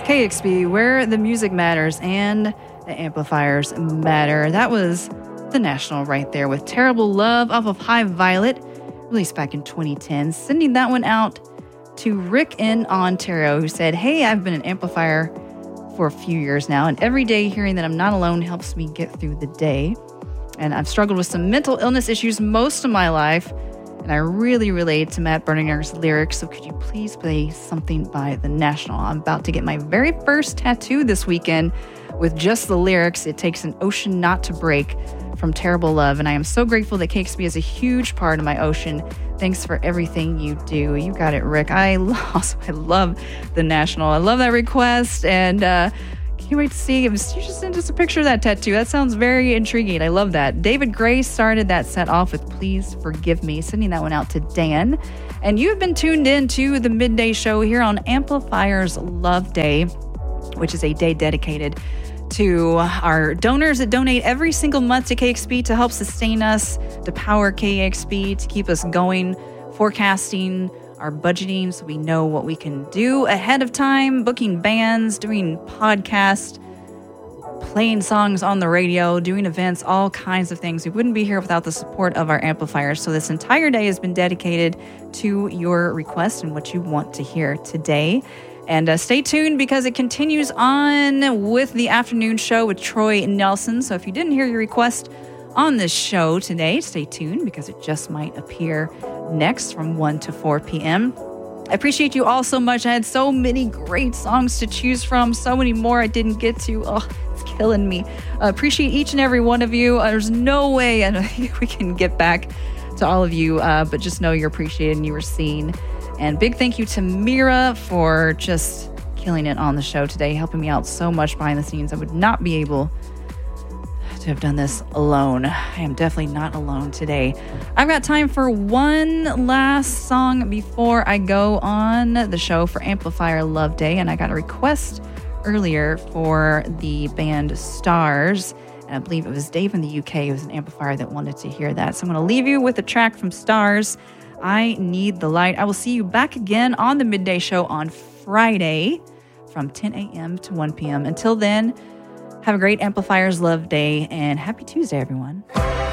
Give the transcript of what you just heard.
KXP, where the music matters and the amplifiers matter. That was The National right there with Terrible Love off of High Violet, released back in 2010. Sending that one out to Rick in Ontario, who said, hey, I've been an amplifier for a few years now, and every day hearing that I'm not alone helps me get through the day. And I've struggled with some mental illness issues most of my life, and I really relate to Matt Berninger's lyrics, so could you please play something by The National? I'm about to get my very first tattoo this weekend with just the lyrics, It Takes an Ocean Not to Break, from Terrible Love, and I am so grateful that KXP is a huge part of my ocean. Thanks for everything you do. You got it, Rick. I love The National. I love that request, and can't wait to see. You just sent us a picture of that tattoo. That sounds very intriguing. I love that. David Gray started that set off with Please Forgive Me, sending that one out to Dan. And you've been tuned in to the Midday Show here on Amplifiers Love Day, which is a day dedicated to our donors that donate every single month to KXP to help sustain us, to power KXP, to keep us going, forecasting our budgeting so we know what we can do ahead of time, booking bands, doing podcasts, playing songs on the radio, doing events, all kinds of things. We wouldn't be here without the support of our amplifiers. So this entire day has been dedicated to your requests and what you want to hear today. And stay tuned because it continues on with the afternoon show with Troy Nelson. So if you didn't hear your request on this show today, stay tuned because it just might appear next from 1 to 4 p.m. I appreciate you all so much. I had so many great songs to choose from, so many more I didn't get to. Oh, it's killing me. I appreciate each and every one of you. There's no way we can get back to all of you, but just know you're appreciated and you were seen. And big thank you to Mira for just killing it on the show today, helping me out so much behind the scenes. I would not be able to have done this alone. I am definitely not alone today. I've got time for one last song before I go on the show for Amplifier Love Day, and I got a request earlier for the band Stars, and I believe it was Dave in the UK. It was an amplifier that wanted to hear that. So I'm going to leave you with a track from Stars, I Need the Light. I will see you back again on the Midday Show on Friday from 10 a.m. to 1 p.m. Until then, have a great Amplifiers Love Day and happy Tuesday, everyone.